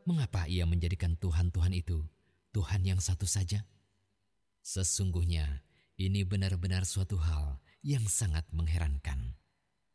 Mengapa ia menjadikan Tuhan-Tuhan itu Tuhan yang satu saja? Sesungguhnya ini benar-benar suatu hal yang sangat mengherankan.